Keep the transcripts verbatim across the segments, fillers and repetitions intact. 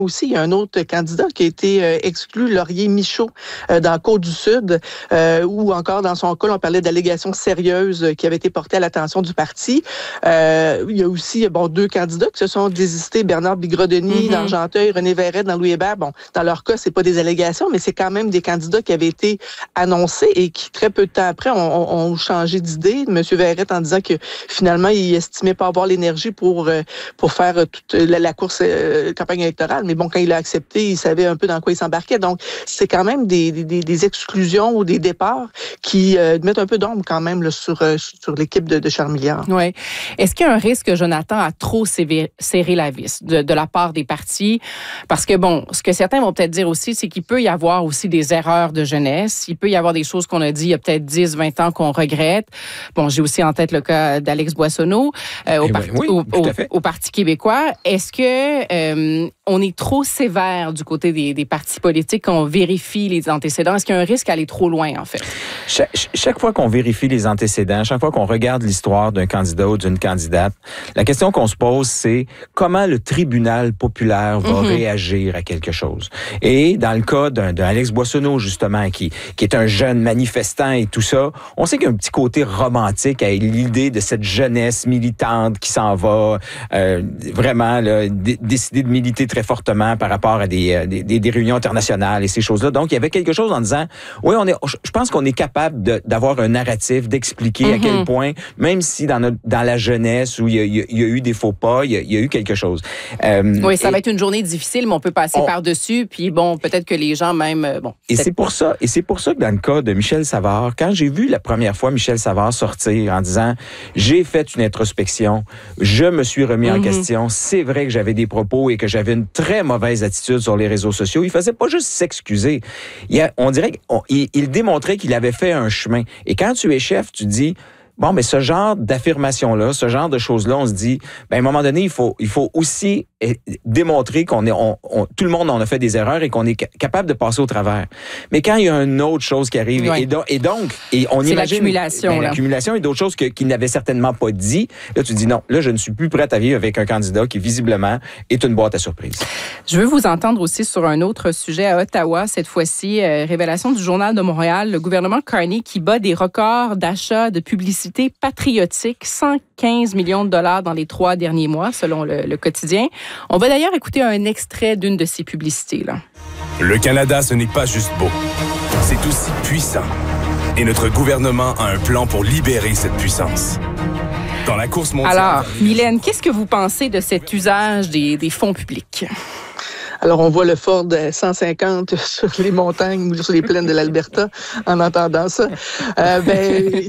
aussi, il y a un autre candidat qui a été euh, exclu, Laurier Michaud, euh, dans Côte-du-Sud, euh, ou encore dans son cas, on parlait d'allégations sérieuses qui avaient été portées à l'attention du parti. Euh, il y a aussi bon deux candidats qui se sont désistés, Bernard Bigrodeny mm-hmm. d'Argenteuil, René Verret dans Louis-Hébert. Bon, dans leur cas, c'est pas des allégations, mais c'est quand même des candidats qui avaient été annoncés et qui, très peu de temps après, ont, ont changé d'idée. Monsieur Verret en disant que finalement, il estimait pas avoir l'énergie pour, euh, pour faire toute la, la course euh, campagne électorale. Mais bon, quand il a accepté, il savait un peu dans quoi il s'embarquait. Donc, c'est quand même des, des, des exclusions ou des départs qui euh, mettent un peu d'ombre quand même là, sur, euh, sur l'équipe de, de Charles Milliard. Oui. Est-ce qu'il y a un risque, Jonathan, à trop serrer la vis de, de la part des partis? Parce que, bon, ce que certains vont peut-être dire aussi, c'est qu'il peut y avoir aussi des erreurs de jeunesse. Il peut y avoir des choses qu'on a dit il y a peut-être dix, vingt ans qu'on regrette. Bon, j'ai aussi en tête le cas d'Alex Boissonneau euh, au, parti, oui, au, au, au Parti québécois. Est-ce que... Euh, on est trop sévère du côté des, des partis politiques quand on vérifie les antécédents? Est-ce qu'il y a un risque à aller trop loin, en fait? Chaque, chaque fois qu'on vérifie les antécédents, chaque fois qu'on regarde l'histoire d'un candidat ou d'une candidate, la question qu'on se pose, c'est comment le tribunal populaire va mm-hmm. réagir à quelque chose. Et dans le cas d'un, d'un Alex Boissonneau, justement, qui, qui est un jeune manifestant et tout ça, on sait qu'il y a un petit côté romantique à l'idée de cette jeunesse militante qui s'en va euh, vraiment là, d- décider de militer très fortement par rapport à des, des, des réunions internationales et ces choses-là. Donc, il y avait quelque chose en disant, oui, on est, je pense qu'on est capable de, d'avoir un narratif, d'expliquer mm-hmm. à quel point, même si dans, notre, dans la jeunesse où il y, a, il y a eu des faux pas, il y a, il y a eu quelque chose. Euh, oui, ça et, va être une journée difficile, mais on peut passer on, par-dessus, puis bon, peut-être que les gens même... Bon, et c'est pour ça, et c'est pour ça que dans le cas de Michel Savard, quand j'ai vu la première fois Michel Savard sortir en disant, j'ai fait une introspection, je me suis remis mm-hmm. en question, c'est vrai que j'avais des propos et que j'avais une très mauvaise attitude sur les réseaux sociaux. Il faisait pas juste s'excuser. Il a, on dirait qu'il il démontrait qu'il avait fait un chemin. Et quand tu es chef, tu dis... Bon, mais ce genre d'affirmation-là, ce genre de choses-là, on se dit, ben, à un moment donné, il faut, il faut aussi démontrer qu'on est, on, on, tout le monde en a fait des erreurs et qu'on est capable de passer au travers. Mais quand il y a une autre chose qui arrive, oui. et, do, et donc, et on c'est imagine l'accumulation, ben, l'accumulation et d'autres choses que, qu'il n'avait certainement pas dit, là, tu dis non, là, je ne suis plus prête à vivre avec un candidat qui, visiblement, est une boîte à surprise. Je veux vous entendre aussi sur un autre sujet à Ottawa, cette fois-ci, euh, révélation du Journal de Montréal, le gouvernement Carney qui bat des records d'achat de publicité patriotique, cent quinze millions de dollars dans les trois derniers mois, selon le, le quotidien. On va d'ailleurs écouter un extrait d'une de ces publicités-là. Le Canada, ce n'est pas juste beau. C'est aussi puissant. Et notre gouvernement a un plan pour libérer cette puissance. Dans la course mondiale... Alors, Mylène, qu'est-ce que vous pensez de cet usage des, des fonds publics? Alors, on voit le Ford cent cinquante sur les montagnes ou sur les plaines de l'Alberta en entendant ça. Euh, ben,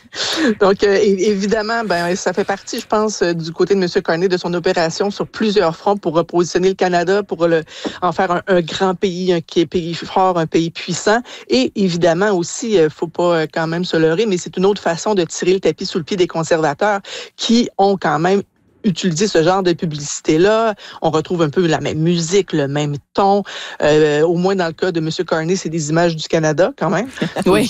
donc, euh, évidemment, ben, ça fait partie, je pense, du côté de M. Carney, de son opération sur plusieurs fronts pour repositionner le Canada, pour le, en faire un, un grand pays, un pays fort, un pays puissant. Et évidemment aussi, il faut pas quand même se leurrer, mais c'est une autre façon de tirer le tapis sous le pied des conservateurs qui ont quand même utiliser ce genre de publicité-là. On retrouve un peu la même musique, le même ton. Euh, au moins, dans le cas de M. Carney, c'est des images du Canada, quand même. Oui.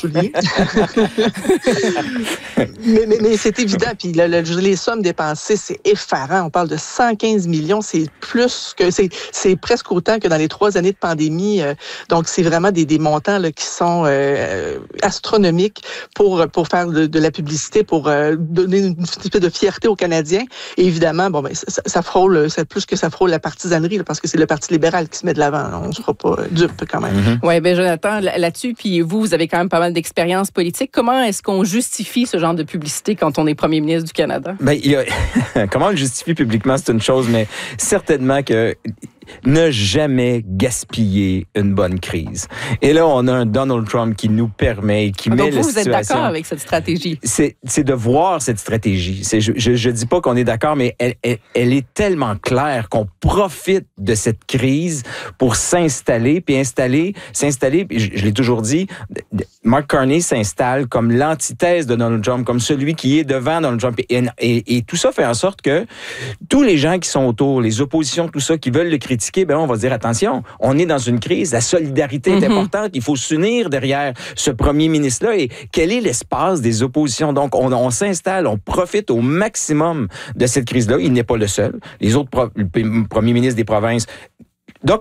mais, mais, mais c'est évident. Puis le, le, les sommes dépensées, c'est effarant. On parle de cent quinze millions. C'est plus que... C'est, c'est presque autant que dans les trois années de pandémie. Donc, c'est vraiment des, des montants là, qui sont euh, astronomiques pour, pour faire de, de la publicité, pour euh, donner une espèce de fierté aux Canadiens. Et évidemment, Évidemment, bon, ben, ça, ça frôle, c'est plus que ça frôle la partisanerie, là, parce que c'est le Parti libéral qui se met de l'avant. Là. On ne sera pas dupe, quand même. Mm-hmm. Oui, bien, Jonathan, là-dessus, puis vous, vous avez quand même pas mal d'expérience politique. Comment est-ce qu'on justifie ce genre de publicité quand on est premier ministre du Canada? Ben, il y a... Comment on le justifie publiquement, c'est une chose, mais certainement que... ne jamais gaspiller une bonne crise. Et là, on a un Donald Trump qui nous permet, qui Donc met vous, la vous situation... êtes d'accord avec cette stratégie? C'est, c'est de voir cette stratégie. C'est, je, je, je dis pas qu'on est d'accord, mais elle, elle, elle est tellement claire qu'on profite de cette crise pour s'installer, puis installer, s'installer, puis je, je l'ai toujours dit, Mark Carney s'installe comme l'antithèse de Donald Trump, comme celui qui est devant Donald Trump. Et, et, et tout ça fait en sorte que tous les gens qui sont autour, les oppositions, tout ça, qui veulent le critiquer, ben on va se dire, attention, on est dans une crise, la solidarité mm-hmm. est importante, il faut s'unir derrière ce premier ministre-là. Et quel est l'espace des oppositions? Donc, on, on s'installe, on profite au maximum de cette crise-là. Il n'est pas le seul. Les autres pro- le premier ministre des provinces